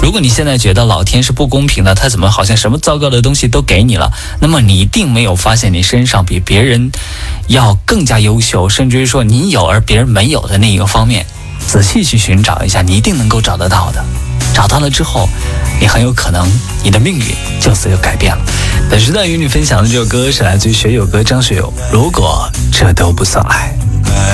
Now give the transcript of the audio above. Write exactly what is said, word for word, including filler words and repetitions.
如果你现在觉得老天是不公平的，他怎么好像什么糟糕的东西都给你了，那么你一定没有发现你身上比别人要更加优秀，甚至于说你有而别人没有的那一个方面。仔细去寻找一下，你一定能够找得到的。找到了之后，你很有可能你的命运就此就改变了。本时段与你分享的这首歌是来自于学友歌张学友，如果这都不算爱。